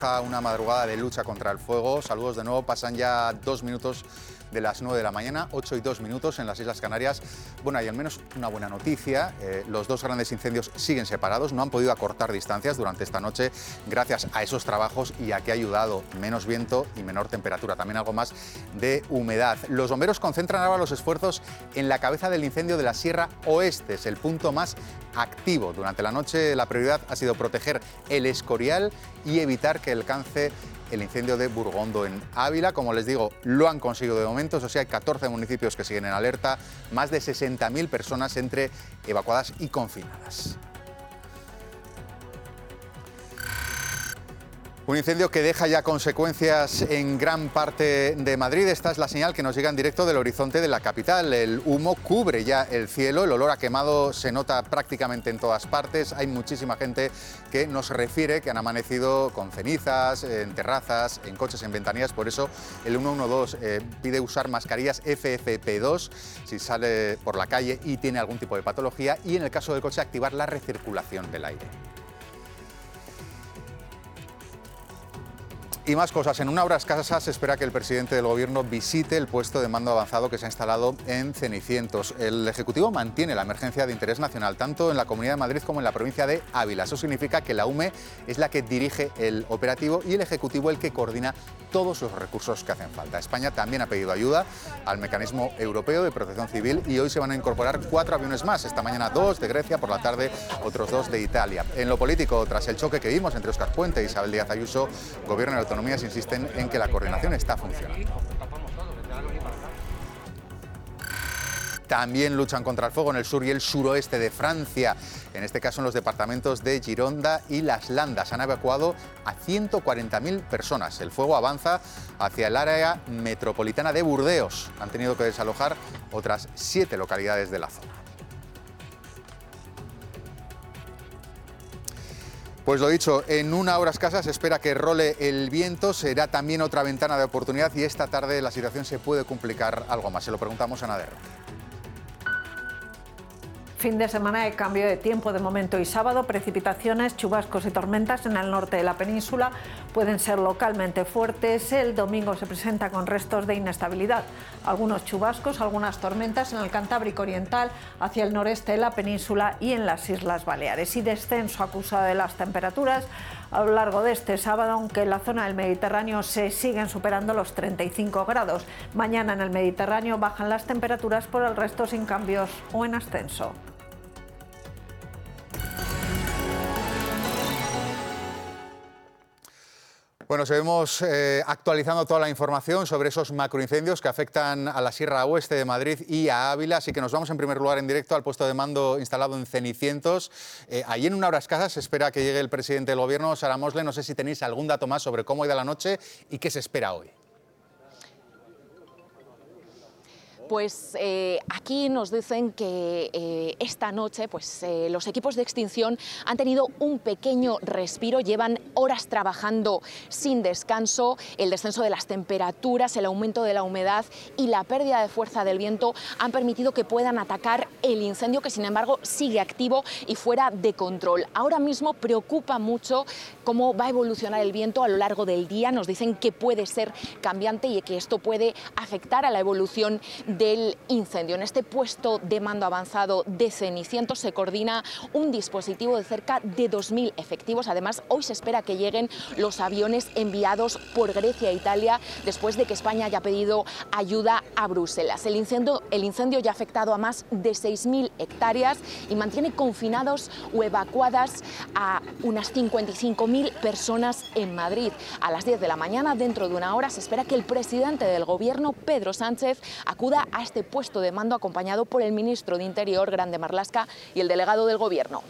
Una madrugada de lucha contra el fuego. Saludos de nuevo, pasan ya 2 minutos de las 9 de la mañana, 8 y 2 minutos en las Islas Canarias. Bueno, hay al menos una buena noticia. Los dos grandes incendios siguen separados, no han podido acortar distancias durante esta noche gracias a esos trabajos y a que ha ayudado menos viento y menor temperatura, también algo más de humedad. Los bomberos concentran ahora los esfuerzos en la cabeza del incendio de la Sierra Oeste, es el punto más activo. Durante la noche la prioridad ha sido proteger el Escorial y evitar que alcance el incendio de Burgondo en Ávila. Como les digo, lo han conseguido de momento, eso sí, hay 14 municipios que siguen en alerta, más de 60.000 personas entre evacuadas y confinadas. Un incendio que deja ya consecuencias en gran parte de Madrid. Esta es la señal que nos llega en directo del horizonte de la capital. El humo cubre ya el cielo, el olor a quemado se nota prácticamente en todas partes. Hay muchísima gente que nos refiere que han amanecido con cenizas, en terrazas, en coches, en ventanillas. Por eso el 112 pide usar mascarillas FFP2 si sale por la calle y tiene algún tipo de patología, y en el caso del coche activar la recirculación del aire. Y más cosas. En una hora escasa se espera que el presidente del Gobierno visite el puesto de mando avanzado que se ha instalado en Cenicientos. El Ejecutivo mantiene la emergencia de interés nacional, tanto en la Comunidad de Madrid como en la provincia de Ávila. Eso significa que la UME es la que dirige el operativo y el Ejecutivo el que coordina todos los recursos que hacen falta. España también ha pedido ayuda al Mecanismo Europeo de Protección Civil y hoy se van a incorporar 4 aviones más. Esta mañana 2 de Grecia, por la tarde otros 2 de Italia. En lo político, tras el choque que vimos entre Óscar Puente e Isabel Díaz Ayuso, Gobierno y Autonomías insisten en que la coordinación está funcionando. También luchan contra el fuego en el sur y el suroeste de Francia, en este caso en los departamentos de Gironda y Las Landas. Han evacuado a 140.000 personas. El fuego avanza hacia el área metropolitana de Burdeos. Han tenido que desalojar otras 7 localidades de la zona. Pues lo dicho, en una hora escasa se espera que role el viento, será también otra ventana de oportunidad y esta tarde la situación se puede complicar algo más. Se lo preguntamos a Nader. Fin de semana de cambio de tiempo de momento y sábado, precipitaciones, chubascos y tormentas en el norte de la península pueden ser localmente fuertes. El domingo se presenta con restos de inestabilidad. Algunos chubascos, algunas tormentas en el Cantábrico Oriental, hacia el noreste de la península y en las Islas Baleares. Y descenso acusado de las temperaturas a lo largo de este sábado, aunque en la zona del Mediterráneo se siguen superando los 35 grados. Mañana en el Mediterráneo bajan las temperaturas, por el resto sin cambios o en ascenso. Bueno, seguimos actualizando toda la información sobre esos macroincendios que afectan a la Sierra Oeste de Madrid y a Ávila, así que nos vamos en primer lugar en directo al puesto de mando instalado en Cenicientos. Allí en una hora escasa se espera que llegue el presidente del Gobierno, Sara Mosle. No sé si tenéis algún dato más sobre cómo ha ido la noche y qué se espera hoy. Pues aquí nos dicen que esta noche los equipos de extinción han tenido un pequeño respiro, llevan horas trabajando sin descanso. El descenso de las temperaturas, el aumento de la humedad y la pérdida de fuerza del viento han permitido que puedan atacar el incendio, que sin embargo sigue activo y fuera de control. Ahora mismo preocupa mucho cómo va a evolucionar el viento a lo largo del día. Nos dicen que puede ser cambiante y que esto puede afectar a la evolución del incendio. En este puesto de mando avanzado de Cenicientos se coordina un dispositivo de cerca de 2.000 efectivos. Además, hoy se espera que lleguen los aviones enviados por Grecia e Italia después de que España haya pedido ayuda a Bruselas. El incendio ya ha afectado a más de 6.000 hectáreas y mantiene confinados o evacuadas a unas 55.000 personas en Madrid. A las 10 de la mañana, dentro de una hora, se espera que el presidente del Gobierno, Pedro Sánchez, acuda a este puesto de mando acompañado por el ministro de Interior, Grande Marlaska, y el delegado del Gobierno.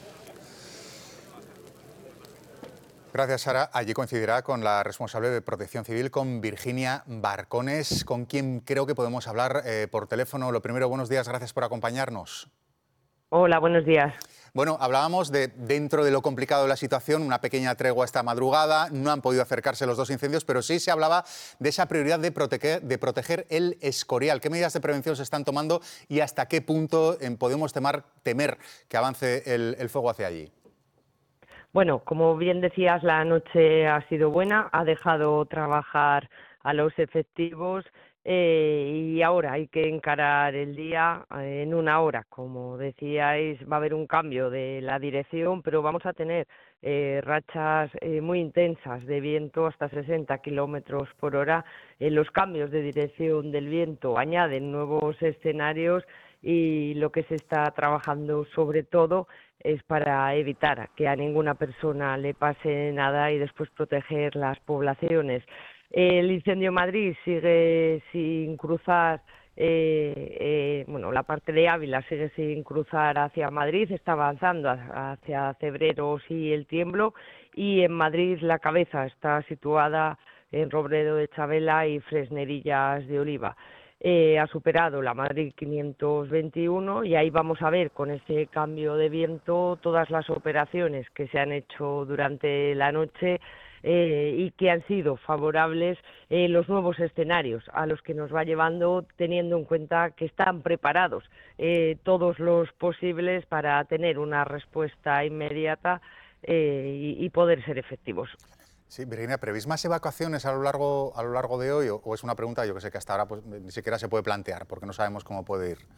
Gracias, Sara. Allí coincidirá con la responsable de Protección Civil, con Virginia Barcones, con quien creo que podemos hablar por teléfono. Lo primero, buenos días, gracias por acompañarnos. Hola, buenos días. Bueno, hablábamos de, dentro de lo complicado de la situación, una pequeña tregua esta madrugada. No han podido acercarse los dos incendios, pero sí se hablaba de esa prioridad de proteger el Escorial. ¿Qué medidas de prevención se están tomando y hasta qué punto podemos temer que avance el fuego hacia allí? Bueno, como bien decías, la noche ha sido buena, ha dejado trabajar a los efectivos y ahora hay que encarar el día en una hora. Como decíais, va a haber un cambio de la dirección, pero vamos a tener rachas muy intensas de viento hasta 60 kilómetros por hora. Los cambios de dirección del viento añaden nuevos escenarios y lo que se está trabajando sobre todo es para evitar que a ninguna persona le pase nada y después proteger las poblaciones. El incendio en Madrid sigue sin cruzar, bueno, la parte de Ávila sigue sin cruzar hacia Madrid, está avanzando hacia Cebreros y El Tiemblo, y en Madrid la cabeza está situada en Robledo de Chavela y Fresnerillas de Oliva. Ha superado la Madrid 521 y ahí vamos a ver con ese cambio de viento todas las operaciones que se han hecho durante la noche y que han sido favorables, los nuevos escenarios a los que nos va llevando, teniendo en cuenta que están preparados todos los posibles para tener una respuesta inmediata y poder ser efectivos. Sí, Virginia, ¿prevís más evacuaciones a lo largo de hoy o es una pregunta yo que sé que hasta ahora pues, ni siquiera se puede plantear porque no sabemos cómo puede ir?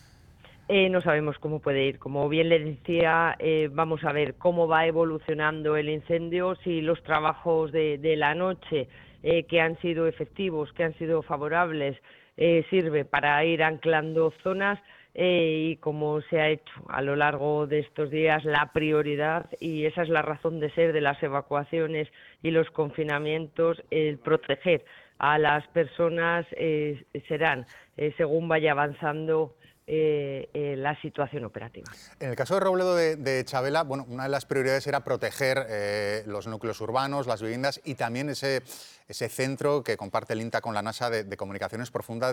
No sabemos cómo puede ir. Como bien le decía, vamos a ver cómo va evolucionando el incendio, si los trabajos de la noche que han sido efectivos, que han sido favorables, sirve para ir anclando zonas y como se ha hecho a lo largo de estos días, la prioridad, y esa es la razón de ser de las evacuaciones y los confinamientos, el proteger a las personas serán según vaya avanzando la situación operativa. En el caso de Robledo de Chavela, bueno, una de las prioridades era proteger los núcleos urbanos, las viviendas y también ese centro que comparte el INTA con la NASA de comunicaciones profundas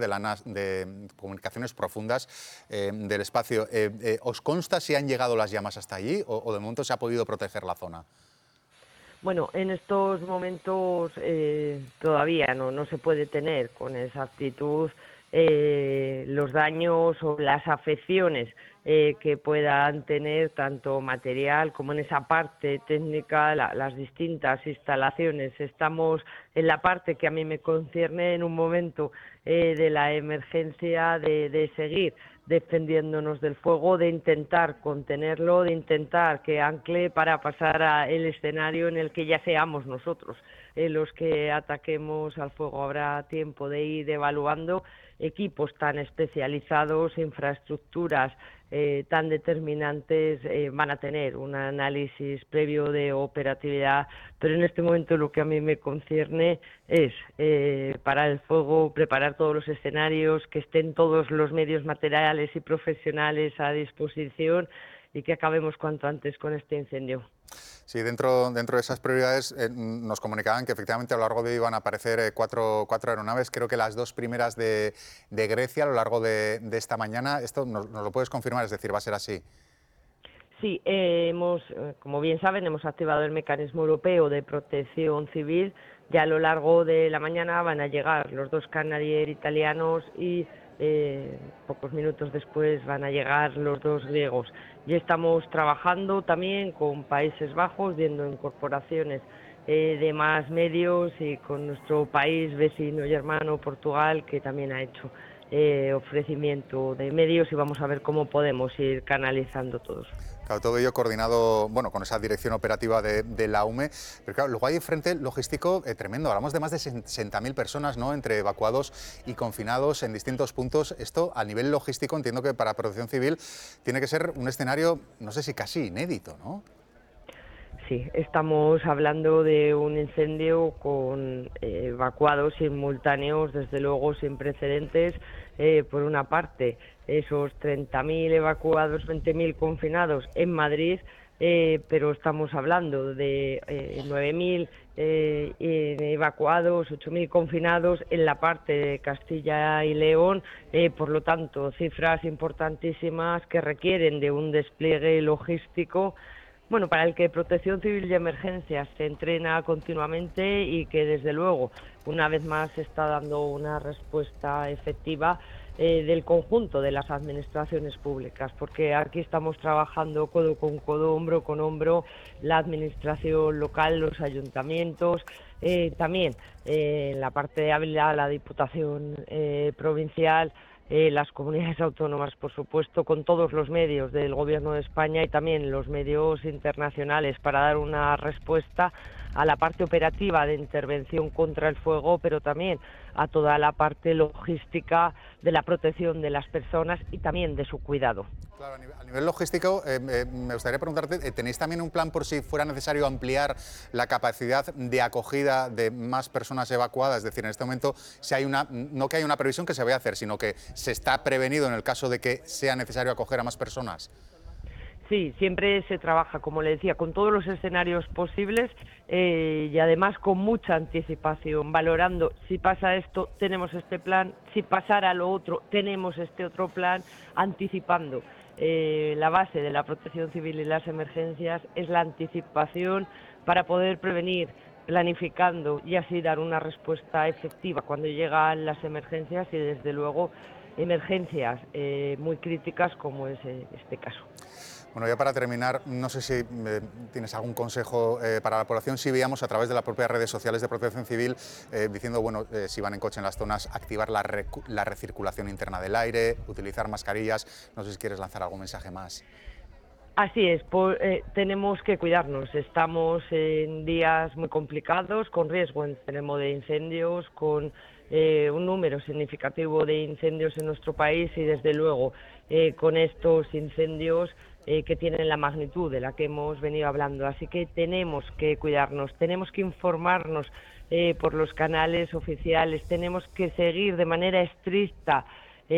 del espacio. ¿Os consta si han llegado las llamas hasta allí o de momento se ha podido proteger la zona? Bueno, en estos momentos todavía no se puede tener con exactitud los daños o las afecciones que puedan tener tanto material como en esa parte técnica, las distintas instalaciones. Estamos en la parte que a mí me concierne en un momento de la emergencia de seguir defendiéndonos del fuego, de intentar contenerlo, de intentar que ancle para pasar al escenario en el que ya seamos nosotros los que ataquemos al fuego. Habrá tiempo de ir evaluando equipos tan especializados, infraestructuras tan determinantes, van a tener un análisis previo de operatividad, pero en este momento lo que a mí me concierne es parar el fuego, preparar todos los escenarios, que estén todos los medios materiales y profesionales a disposición y que acabemos cuanto antes con este incendio. Sí, dentro de esas prioridades nos comunicaban que efectivamente a lo largo de hoy van a aparecer cuatro aeronaves, creo que las dos primeras de Grecia a lo largo de esta mañana. ¿Esto nos lo puedes confirmar? Es decir, ¿va a ser así? Sí, como bien saben, hemos activado el mecanismo europeo de protección civil. Ya a lo largo de la mañana van a llegar los dos Canadair italianos y pocos minutos después van a llegar los dos griegos. Ya estamos trabajando también con Países Bajos, viendo incorporaciones de más medios y con nuestro país vecino y hermano Portugal, que también ha hecho ofrecimiento de medios, y vamos a ver cómo podemos ir canalizando todos. Claro, todo ello coordinado, bueno, con esa dirección operativa de la UME, pero claro, luego hay un frente logístico tremendo. Hablamos de más de 60.000 personas, ¿no?, entre evacuados y confinados en distintos puntos. Esto, a nivel logístico, entiendo que para Protección Civil tiene que ser un escenario, no sé si casi inédito, ¿no? Sí, estamos hablando de un incendio con evacuados simultáneos, desde luego sin precedentes. Por una parte, esos 30.000 evacuados, 20.000 confinados en Madrid, pero estamos hablando de 9.000 evacuados, 8.000 confinados en la parte de Castilla y León, por lo tanto, cifras importantísimas que requieren de un despliegue logístico, bueno, para el que Protección Civil y Emergencias se entrena continuamente y que, desde luego, una vez más está dando una respuesta efectiva del conjunto de las administraciones públicas, porque aquí estamos trabajando codo con codo, hombro con hombro, la administración local, los ayuntamientos, también en la parte de Ávila, la Diputación provincial, las comunidades autónomas, por supuesto, con todos los medios del Gobierno de España y también los medios internacionales para dar una respuesta a la parte operativa de intervención contra el fuego, pero también a toda la parte logística de la protección de las personas y también de su cuidado. Claro, a nivel logístico, me gustaría preguntarte, ¿tenéis también un plan por si fuera necesario ampliar la capacidad de acogida de más personas evacuadas? Es decir, en este momento, si hay no que haya una previsión que se vaya a hacer, sino que se está prevenido en el caso de que sea necesario acoger a más personas. Sí, siempre se trabaja, como le decía, con todos los escenarios posibles y además con mucha anticipación, valorando si pasa esto, tenemos este plan, si pasara lo otro, tenemos este otro plan, anticipando. La base de la protección civil y las emergencias es la anticipación para poder prevenir, planificando y así dar una respuesta efectiva cuando llegan las emergencias y desde luego emergencias muy críticas como es este caso. Bueno, ya para terminar, no sé si tienes algún consejo para la población. Si veíamos a través de las propias redes sociales de Protección Civil diciendo, bueno, si van en coche en las zonas, activar la recirculación interna del aire, utilizar mascarillas. No sé si quieres lanzar algún mensaje más. Así es, tenemos que cuidarnos. Estamos en días muy complicados, con riesgo extremo de incendios, con un número significativo de incendios en nuestro país y desde luego con estos incendios que tienen la magnitud de la que hemos venido hablando. Así que tenemos que cuidarnos, tenemos que informarnos por los canales oficiales, tenemos que seguir de manera estricta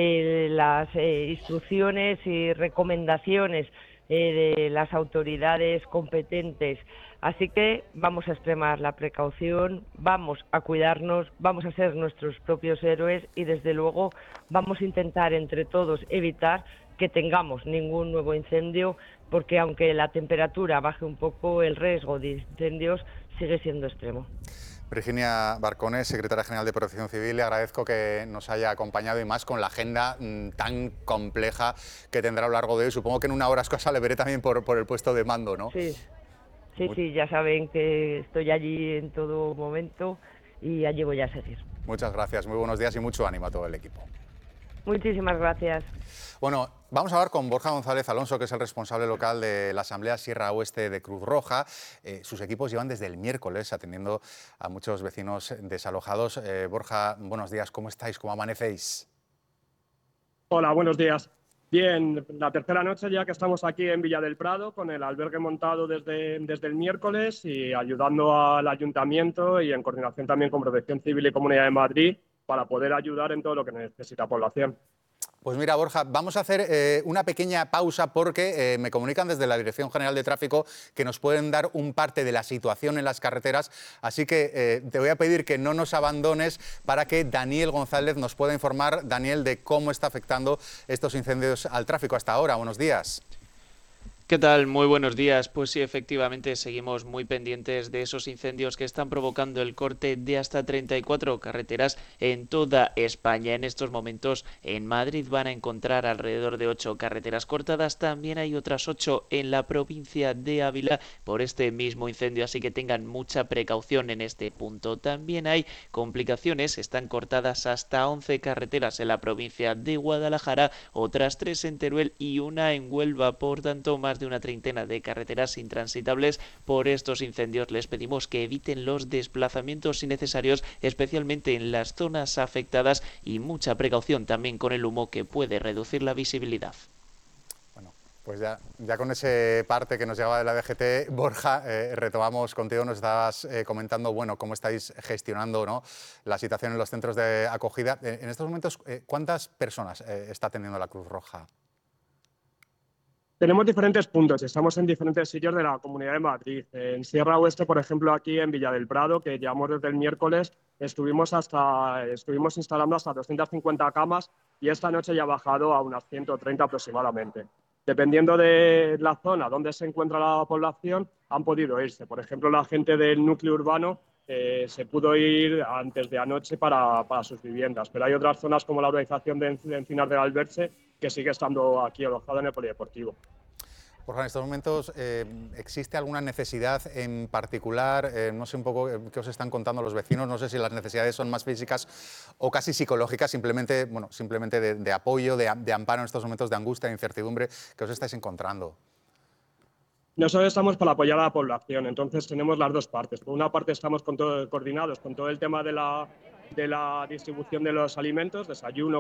las instrucciones y recomendaciones de las autoridades competentes. Así que vamos a extremar la precaución, vamos a cuidarnos, vamos a ser nuestros propios héroes y desde luego vamos a intentar entre todos evitar que tengamos ningún nuevo incendio, porque aunque la temperatura baje un poco, el riesgo de incendios sigue siendo extremo. Virginia Barcones, secretaria general de Protección Civil, le agradezco que nos haya acompañado y más con la agenda tan compleja que tendrá a lo largo de hoy. Supongo que en una hora escasa le veré también por el puesto de mando, ¿no? Sí, ya saben que estoy allí en todo momento y allí voy a seguir. Muchas gracias, muy buenos días y mucho ánimo a todo el equipo. Muchísimas gracias. Bueno, vamos a hablar con Borja González Alonso, que es el responsable local de la Asamblea Sierra Oeste de Cruz Roja. Sus equipos llevan desde el miércoles atendiendo a muchos vecinos desalojados. Borja, buenos días, ¿cómo estáis? ¿Cómo amanecéis? Hola, buenos días. Bien, la tercera noche ya que estamos aquí en Villa del Prado con el albergue montado desde el miércoles y ayudando al Ayuntamiento y en coordinación también con Protección Civil y Comunidad de Madrid para poder ayudar en todo lo que necesita la población. Pues mira, Borja, vamos a hacer una pequeña pausa porque me comunican desde la Dirección General de Tráfico que nos pueden dar un parte de la situación en las carreteras, así que te voy a pedir que no nos abandones para que Daniel González nos pueda informar, Daniel, de cómo está afectando estos incendios al tráfico hasta ahora. Buenos días. ¿Qué tal? Muy buenos días. Pues sí, efectivamente seguimos muy pendientes de esos incendios que están provocando el corte de hasta 34 carreteras en toda España. En estos momentos en Madrid van a encontrar alrededor de 8 carreteras cortadas. También hay otras 8 en la provincia de Ávila por este mismo incendio, así que tengan mucha precaución en este punto. También hay complicaciones, están cortadas hasta 11 carreteras en la provincia de Guadalajara, otras 3 en Teruel y una en Huelva, por tanto más de una treintena de carreteras intransitables por estos incendios. Les pedimos que eviten los desplazamientos innecesarios, especialmente en las zonas afectadas, y mucha precaución también con el humo que puede reducir la visibilidad. Bueno, pues ya con ese parte que nos llegaba de la DGT, Borja, retomamos contigo. Nos estabas comentando, bueno, cómo estáis gestionando, ¿no?, la situación en los centros de acogida. En estos momentos, ¿cuántas personas está atendiendo la Cruz Roja? Tenemos diferentes puntos, estamos en diferentes sitios de la Comunidad de Madrid. En Sierra Oeste, por ejemplo, aquí en Villa del Prado, que llevamos desde el miércoles, estuvimos instalando hasta 250 camas y esta noche ya ha bajado a unas 130 aproximadamente. Dependiendo de la zona donde se encuentra la población, han podido irse. Por ejemplo, la gente del núcleo urbano se pudo ir antes de anoche para sus viviendas. Pero hay otras zonas como la urbanización de Encinas del Alberche que sigue estando aquí alojada en el polideportivo. Borja, en estos momentos, ¿existe alguna necesidad en particular? No sé un poco qué os están contando los vecinos, no sé si las necesidades son más físicas o casi psicológicas, simplemente, bueno, simplemente de apoyo, de amparo en estos momentos de angustia, de incertidumbre que os estáis encontrando. Nosotros estamos para apoyar a la población, entonces tenemos las dos partes. Por una parte estamos coordinados con todo el tema de la distribución de los alimentos, desayuno,